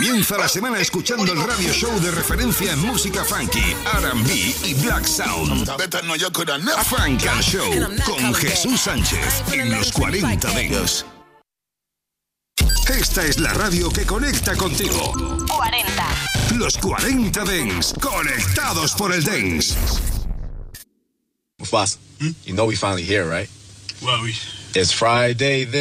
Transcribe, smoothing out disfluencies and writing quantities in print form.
Comienza la semana escuchando el radio show de referencia en música funky, R&B y Black Sound. Funk and Show con Jesús Sánchez en los 40 Dents. Esta es la radio que conecta contigo. 40. Los 40 Dents, conectados por el Dents. Mufasa, you know we finally here, right? Well, It's Friday then.